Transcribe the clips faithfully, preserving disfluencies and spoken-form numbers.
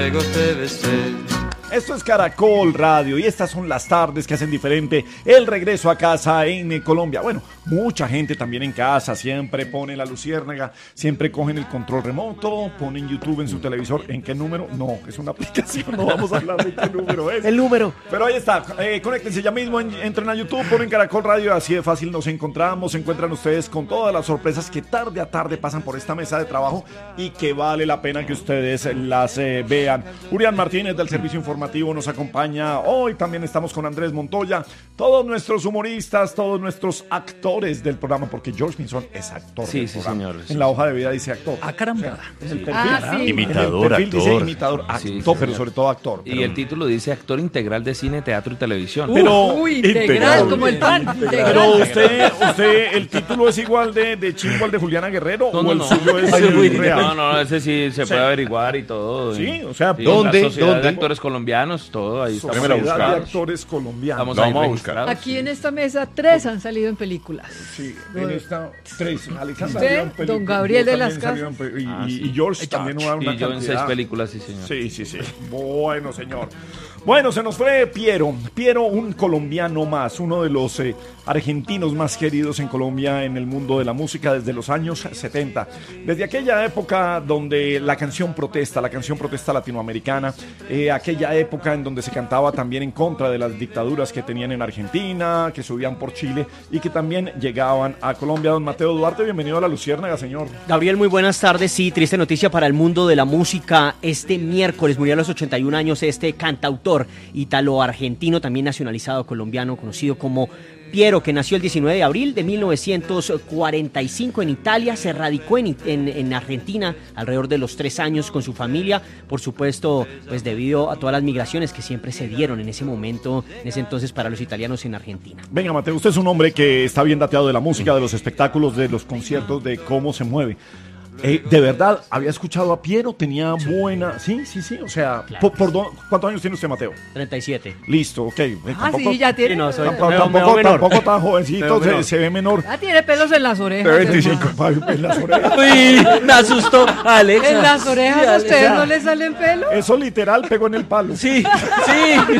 Esto es Caracol Radio y estas son las tardes que hacen diferente el regreso a casa en Colombia. Bueno, mucha gente también en casa siempre pone la luciérnaga, siempre cogen el control remoto, ponen YouTube en su televisor. ¿En qué número? No, es una aplicación, no vamos a hablar de qué número es. El número. Pero ahí está, eh, conéctense ya mismo, en, entren a YouTube, ponen Caracol Radio, así de fácil nos encontramos, se encuentran ustedes con todas las sorpresas que tarde a tarde pasan por esta mesa de trabajo y que vale la pena que ustedes las eh, vean. Urián Martínez del Servicio Informativo nos acompaña hoy, también estamos con Andrés Montoya, todos nuestros humoristas, todos nuestros actores del programa, porque George Pinzón es actor sí, del sí, programa. señor, sí. En la hoja de vida dice actor. Ah, caramba. O sea, es el Sí. perfil. Ah, sí. Imitador, En el perfil dice actor. imitador, actor, Sí, sí, pero señor. sobre todo actor. Y pero- el título dice actor integral de cine, teatro y televisión. Pero- Uy, integral, como el pan. Pero Integral. usted, usted, el título es igual de, de Chimbo al de Juliana Guerrero, No, o no, el no. suyo es Ay, el uy, real. no, no, ese sí se Sí. puede averiguar y todo. Sí, o sea, Sí, ¿dónde? la sociedad ¿Dónde? de actores colombianos, todo ahí estamos. Sociedad a buscar. de actores colombianos. Estamos Lo ahí vamos a buscar. registrados. Aquí en esta mesa tres han salido en películas. Sí, en esta tres. Alexandra Usted, salió en película, don Gabriel yo de también las salí en pe- y, Ah, y- sí. y George también una, una Y yo en seis cantidad. películas, sí, señor. Sí, sí, sí. Bueno, señor. Bueno, se nos fue Piero. Piero, un colombiano más, uno de los eh, argentinos más queridos en Colombia en el mundo de la música desde los años setenta. Desde aquella época donde la canción protesta, la canción protesta latinoamericana, eh, aquella época en donde se cantaba también en contra de las dictaduras que tenían en Argentina, que subían por Chile y que también llegaban a Colombia. Don Mateo Duarte, bienvenido a La Luciérnaga, señor. Gabriel, muy buenas tardes. Sí, triste noticia para el mundo de la música. Este miércoles murió a los ochenta y un años este cantautor italo-argentino, también nacionalizado colombiano, conocido como Piero, que nació el diecinueve de abril de mil novecientos cuarenta y cinco en Italia, se radicó en, en, en Argentina alrededor de los tres años con su familia, por supuesto, pues debido a todas las migraciones que siempre se dieron en ese momento, en ese entonces para los italianos en Argentina. Venga, Mateo, usted es un hombre que está bien dateado de la música, de los espectáculos, de los conciertos, de cómo se mueve. Eh, de verdad, había escuchado a Piero, tenía buena... Sí, sí, sí, o sea... Claro por, que por sí. do- ¿Cuántos años tiene usted, Mateo? treinta y siete. Listo, ok. Eh, Ah, sí, ya tiene. Sí, no, soy- Tampoco, Me veo- me tampoco, veo menor. tampoco tan jovencito, Me veo se, menor. se ve menor. Ya tiene pelos en las orejas. De veinticinco, hermano. Fabio, en las orejas. Uy, me asustó, Alex. ¿En las orejas a ustedes no les salen pelos? Eso literal pegó en el palo. Sí, sí.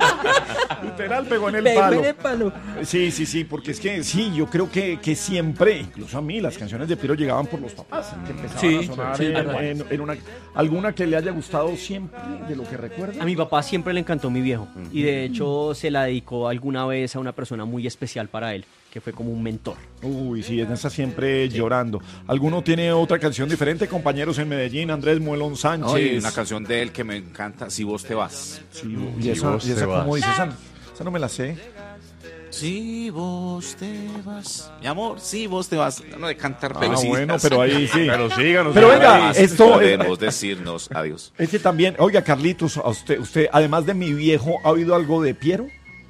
Literal pegó en el Pegó palo. en el palo. Sí, sí, sí, porque es que sí, yo creo que, que siempre, incluso a mí, las canciones de Piero llegaban por los papás, que empezaban Sí, a sonar sí, en, verdad. en- en una, alguna que le haya gustado siempre, de lo que recuerda. A mi papá siempre le encantó mi viejo y de hecho se la dedicó alguna vez a una persona muy especial para él, que fue como un mentor. Uy, sí, en esa siempre llorando. ¿Alguno tiene otra canción diferente, compañeros en Medellín? Andrés Muelón Sánchez. No, y una canción de él que me encanta, Si vos te vas. Sí, y esa, vos y esa te vas. ¿cómo dice? Esa, esa no me la sé. Si vos te vas. Mi amor, si vos te vas. No de cantar Ah, pero sí. bueno, pero ahí sí. Pero síganos. Pero venga, Además, esto... podemos decirnos adiós. Este también, oiga, Carlitos, a usted, usted, además de mi viejo, ¿ha oído algo de Piero?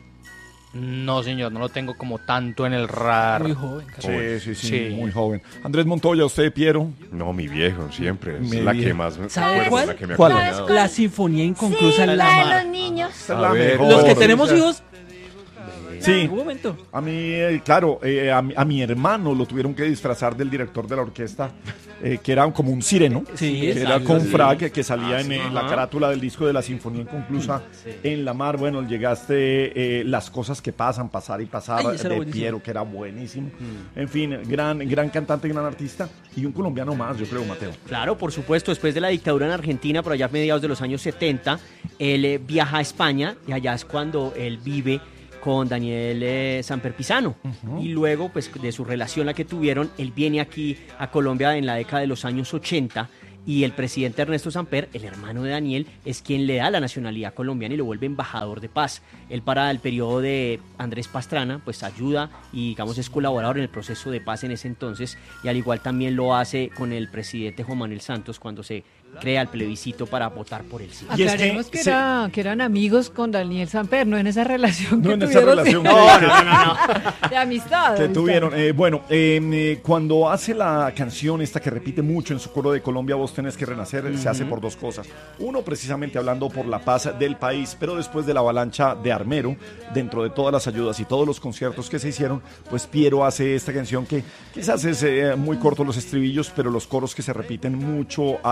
No, señor, no lo tengo como tanto en el radar. Muy joven, Sí, sí, sí, Sí. muy joven. Andrés Montoya, ¿usted, Piero? No, mi viejo, siempre. Es Mi la viejo. que más me ¿Sabes acuerdo, cuál? la que me ha ¿Cuál? acompañado. La sinfonía inconclusa en la la de mar. los niños. Esa es A la ver, mejor. Los que Por- tenemos hijos, Sí, en algún momento. a mí, eh, claro, eh, a, mi, a mi hermano lo tuvieron que disfrazar del director de la orquesta, eh, que era como un sireno, Sí, que era exacto, con sí. frac, que salía en, en la carátula del disco de la Sinfonía Inconclusa en la mar. Bueno, llegaste, eh, Las cosas que pasan, pasar y pasar, Ay, ese era de buenísimo. Piero, que era buenísimo. En fin, gran, gran cantante, gran artista y un colombiano más, yo creo, Mateo. Claro, por supuesto, después de la dictadura en Argentina, por allá a mediados de los años setenta, él eh, viaja a España y allá es cuando él vive con Daniel eh, Samper Pisano. Y luego, pues, de su relación la que tuvieron, él viene aquí a Colombia en la década de los años ochenta y el presidente Ernesto Samper, el hermano de Daniel, es quien le da la nacionalidad colombiana y lo vuelve embajador de paz. Él para el periodo de Andrés Pastrana, pues ayuda y digamos es colaborador en el proceso de paz en ese entonces y al igual también lo hace con el presidente Juan Manuel Santos cuando se crea el plebiscito para votar por el sí. Y es que Aclaremos que, se- era, que eran amigos con Daniel Samper, no en esa relación No que en esa tuvieron relación de, que- No, no, no, no. de amistad. que de amistad. tuvieron. Eh, bueno, eh, eh, cuando hace la canción esta que repite mucho en su coro de Colombia, vos tenés que renacer, se hace por dos cosas. Uno, precisamente hablando por la paz del país, pero después de la avalancha de Armero, dentro de todas las ayudas y todos los conciertos que se hicieron, pues Piero hace esta canción que quizás es eh, muy corto los estribillos, pero los coros que se repiten mucho a lo largo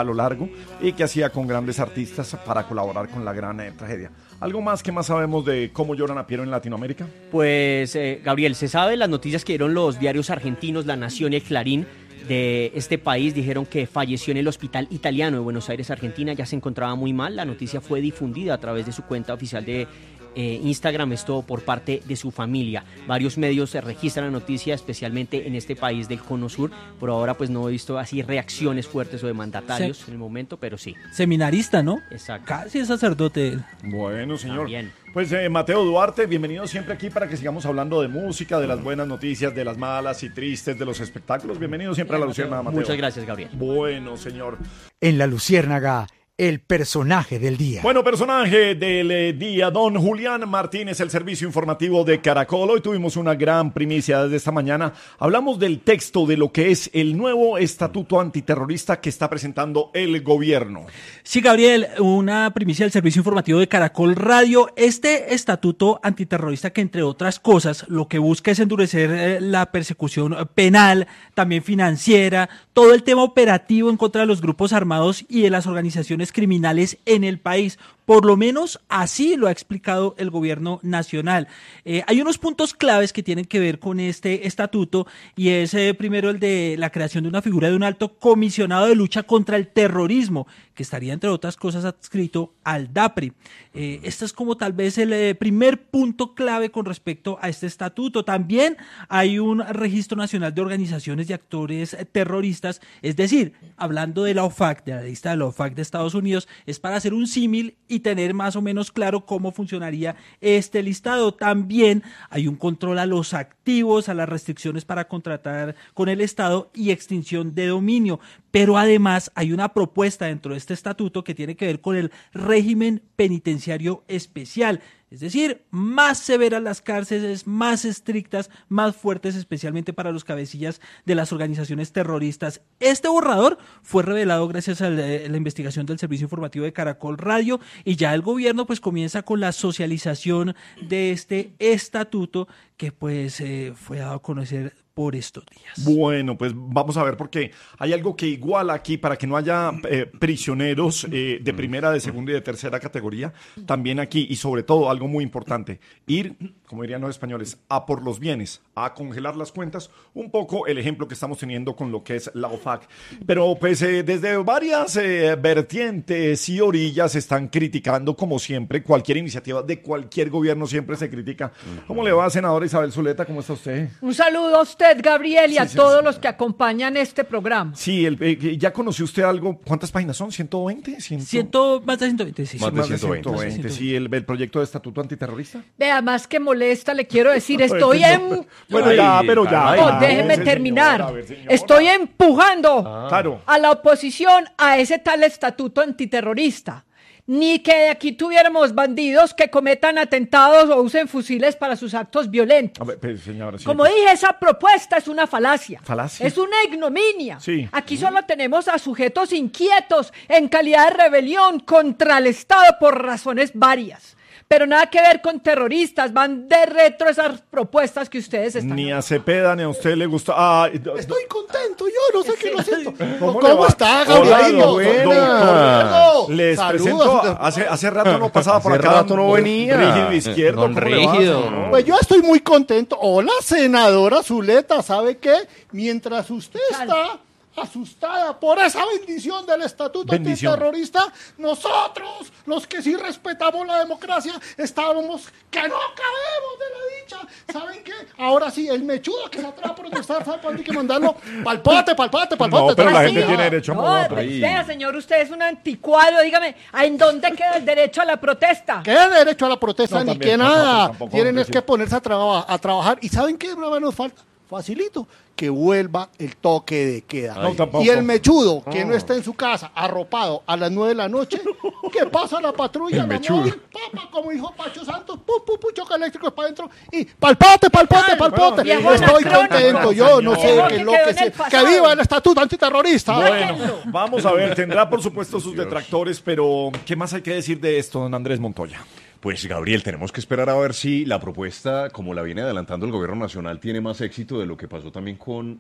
embargo, y que hacía con grandes artistas para colaborar con la gran eh, tragedia. ¿Algo más que más sabemos de cómo lloran a Piero en Latinoamérica? Pues, eh, Gabriel, se sabe las noticias que dieron los diarios argentinos, La Nación y El Clarín, de este país. Dijeron que falleció en el hospital italiano de Buenos Aires, Argentina. Ya se encontraba muy mal. La noticia fue difundida a través de su cuenta oficial de eh, Instagram, esto por parte de su familia. Varios medios se registran la noticia, especialmente en este país del Cono Sur. Por ahora pues no he visto así reacciones fuertes o de mandatarios sí. en el momento, pero sí. Seminarista, ¿no? Exacto. Casi es sacerdote. Bueno, señor. Bien. Pues eh, Mateo Duarte, bienvenido siempre aquí para que sigamos hablando de música, de las buenas noticias, de las malas y tristes, de los espectáculos. Bienvenido siempre Bien, a La Luciérnaga, Mateo. Muchas gracias, Gabriel. Bueno, señor. En La Luciérnaga, el personaje del día. Bueno, personaje del eh, día, don Julián Martínez, el servicio informativo de Caracol. Hoy tuvimos una gran primicia desde esta mañana. Hablamos del texto de lo que es el nuevo estatuto antiterrorista que está presentando el gobierno. Sí, Gabriel, una primicia del servicio informativo de Caracol Radio. Este estatuto antiterrorista que, entre otras cosas, lo que busca es endurecer eh, la persecución penal, también financiera, todo el tema operativo en contra de los grupos armados y de las organizaciones criminales en el país. Por lo menos así lo ha explicado el gobierno nacional. Eh, hay unos puntos claves que tienen que ver con este estatuto y es eh, primero el de la creación de una figura de un alto comisionado de lucha contra el terrorismo, que estaría entre otras cosas adscrito al DAPRI. Eh, este es como tal vez el eh, primer punto clave con respecto a este estatuto. También hay un registro nacional de organizaciones y actores eh, terroristas, es decir, hablando de la O F A C, de la lista de la O F A C de Estados Unidos, es para hacer un símil y tener más o menos claro cómo funcionaría este listado. También hay un control a los activos, a las restricciones para contratar con el Estado y extinción de dominio. Pero además hay una propuesta dentro de este estatuto que tiene que ver con el régimen penitenciario especial. Es decir, más severas las cárceles, más estrictas, más fuertes, especialmente para los cabecillas de las organizaciones terroristas. Este borrador fue revelado gracias a la, a la investigación del servicio informativo de Caracol Radio y ya el gobierno pues comienza con la socialización de este estatuto que pues eh, fue dado a conocer por estos días. Bueno, pues vamos a ver, porque hay algo que iguala aquí para que no haya eh, prisioneros eh, de primera, de segunda y de tercera categoría, también aquí, y sobre todo algo muy importante, ir, como dirían los españoles, a por los bienes, a congelar las cuentas, un poco el ejemplo que estamos teniendo con lo que es la O F A C. Pero pues eh, desde varias eh, vertientes y orillas están criticando, como siempre, cualquier iniciativa de cualquier gobierno siempre se critica. ¿Cómo le va, senadora Isabel Zuleta? ¿Cómo está usted? Un saludo a usted, Gabriel, y sí, a sí, todos sí. los que acompañan este programa. Sí, el, eh, ya conoció usted algo. ¿Cuántas páginas son? ¿ciento veinte? ¿cien? Ciento, más de ciento veinte, sí. Más, más de ciento veinte. ciento veinte, sí, el, el proyecto de estatuto antiterrorista. Vea, más que molesta, le quiero decir, estoy en... Bueno, ay, ya, pero ya. Ay, no, déjeme ay, terminar. Señora, ver, señora. Estoy empujando ah. claro. a la oposición a ese tal estatuto antiterrorista. Ni que aquí tuviéramos bandidos que cometan atentados o usen fusiles para sus actos violentos. A ver, pero, señora, sí, Como pues. dije, esa propuesta es una falacia. ¿Falacia? Es una ignominia. Sí. Aquí solo tenemos a sujetos inquietos en calidad de rebelión contra el Estado por razones varias. Pero nada que ver con terroristas, van de retro esas propuestas que ustedes están... Ni a Cepeda ni a usted le gusta. Ah, estoy contento, yo no sé qué lo siento. ¿Cómo, ¿Cómo está, Gabriel? Buena. Les Saludos. presento, hace, hace rato no pasaba por hace acá. rato no venía. Rígido izquierdo. Don Rígido. No. Pues yo estoy muy contento. Hola, senadora Zuleta, ¿sabe qué? Mientras usted está asustada por esa bendición del estatuto bendición. antiterrorista, nosotros, los que sí respetamos la democracia, estábamos que no cabemos de la dicha. ¿Saben qué? Ahora sí, el mechudo que se atreve a protestar, ¿sabe cuándo hay que mandarlo? Palpate, palpate, palpate. No, pero la gente sí, tiene derecho a no, mover. pues, vea, señor, usted es un anticuado. Dígame, ¿en dónde queda el derecho a la protesta? ¿Qué derecho a la protesta? No, ni también, que tampoco, nada. tampoco, Tienen es sí. que ponerse a, traba- a trabajar. ¿Y saben qué prueba nos falta? Facilito, que vuelva el toque de queda. No, tampoco. Y el mechudo que no está en su casa arropado a las nueve de la noche, que pasa la patrulla, El la mechudo. móvil, papa, como dijo Pacho Santos, pu, pu, pu, choque eléctrico para adentro y palpate, palpate, palpate. Viejo Estoy anacrónico. contento, yo no sé Viejo qué que es lo quedó que en se, el pasado. que viva el estatuto antiterrorista. Bueno, vamos a ver, tendrá por supuesto sus detractores, pero ¿qué más hay que decir de esto, don Andrés Montoya? Pues Gabriel, tenemos que esperar a ver si la propuesta, como la viene adelantando el gobierno nacional, tiene más éxito de lo que pasó también con